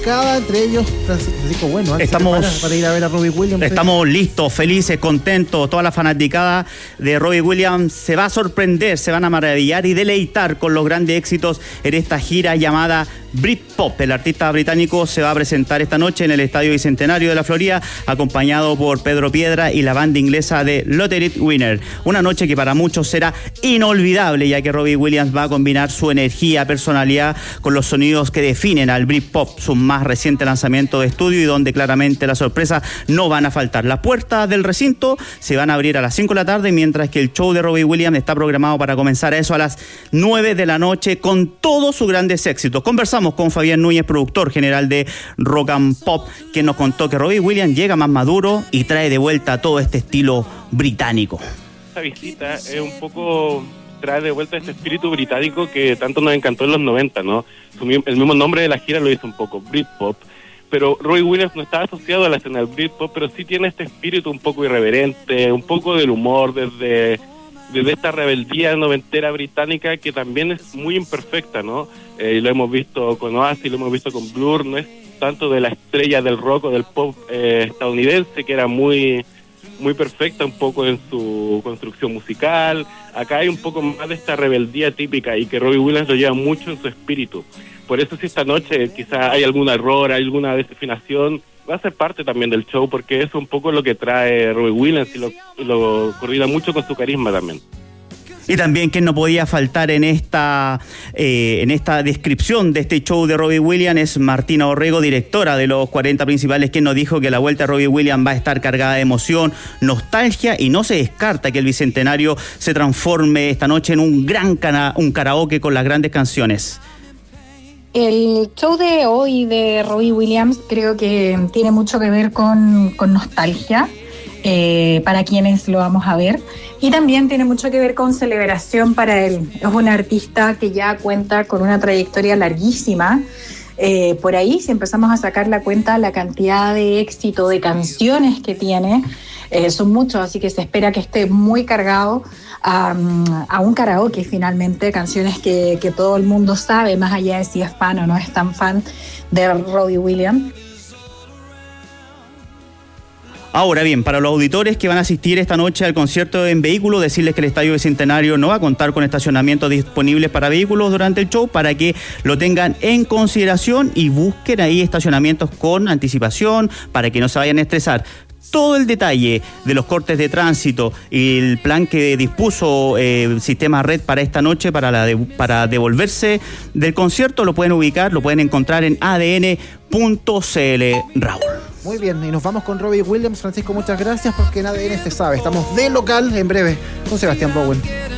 entre ellos Francisco Bueno. Para ir a ver a Robbie Williams. Estamos listos, felices, contentos. Toda la fanaticada de Robbie Williams se va a sorprender, se van a maravillar y deleitar con los grandes éxitos en esta gira llamada Britpop. El artista británico se va a presentar esta noche en el Estadio Bicentenario de la Florida, acompañado por Pedro Piedra y la banda inglesa de Lottery Winner. Una noche que para muchos será inolvidable, ya que Robbie Williams va a combinar su energía, personalidad con los sonidos que definen al Britpop, su más reciente lanzamiento de estudio, y donde claramente las sorpresas no van a faltar. Las puertas del recinto se van a abrir a las 5 de la tarde, mientras que el show de Robbie Williams está programado para comenzar a eso a las 9 de la noche con todos sus grandes éxitos. Conversamos con Fabián Núñez, productor general de Rock and Pop, que nos contó que Robbie Williams llega más maduro y trae de vuelta todo este estilo británico. Esta visita es un poco, trae de vuelta este espíritu británico que tanto nos encantó en los 90, ¿no? El mismo nombre de la gira lo hizo un poco, Britpop, pero Robbie Williams no estaba asociado a la escena del Britpop, pero sí tiene este espíritu un poco irreverente, un poco del humor, desde esta rebeldía noventera británica que también es muy imperfecta, ¿no? Lo hemos visto con Oasis, lo hemos visto con Blur, no es tanto de la estrella del rock o del pop estadounidense, que era muy, muy perfecta un poco en su construcción musical. Acá hay un poco más de esta rebeldía típica y que Robbie Williams lo lleva mucho en su espíritu. Por eso si esta noche quizá hay algún error, hay alguna desafinación, va a ser parte también del show, porque eso es un poco lo que trae Robbie Williams y lo coordina mucho con su carisma también. Y también quien no podía faltar en esta descripción de este show de Robbie Williams es Martina Orrego, directora de los 40 principales, quien nos dijo que la vuelta de Robbie Williams va a estar cargada de emoción, nostalgia, y no se descarta que el Bicentenario se transforme esta noche en un karaoke con las grandes canciones. El show de hoy de Robbie Williams creo que tiene mucho que ver con nostalgia para quienes lo vamos a ver, y también tiene mucho que ver con celebración para él. Es un artista que ya cuenta con una trayectoria larguísima. Por ahí, si empezamos a sacar la cuenta, la cantidad de éxito de canciones que tiene son muchos, así que se espera que esté muy cargado a un karaoke finalmente, canciones que todo el mundo sabe, más allá de si es fan o no es tan fan de Robbie Williams. Ahora bien, para los auditores que van a asistir esta noche al concierto en vehículo, decirles que el Estadio Bicentenario no va a contar con estacionamientos disponibles para vehículos durante el show, para que lo tengan en consideración y busquen ahí estacionamientos con anticipación para que no se vayan a estresar. Todo el detalle de los cortes de tránsito y el plan que dispuso el Sistema Red para esta noche, para devolverse del concierto, lo pueden encontrar en adn.cl. Raúl. Muy bien, y nos vamos con Robbie Williams. Francisco, muchas gracias, porque en ADN se sabe. Estamos de local en breve con Sebastián Bowen.